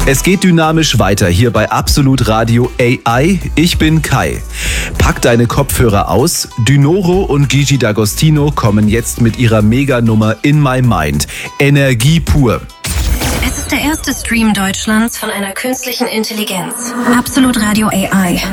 Es geht dynamisch weiter hier bei Absolut Radio AI. Ich bin Kai. Pack deine Kopfhörer aus. Dynoro und Gigi D'Agostino kommen jetzt mit ihrer Meganummer In My Mind. Energie pur. Es ist der erste Stream Deutschlands von einer künstlichen Intelligenz. Absolut Radio AI.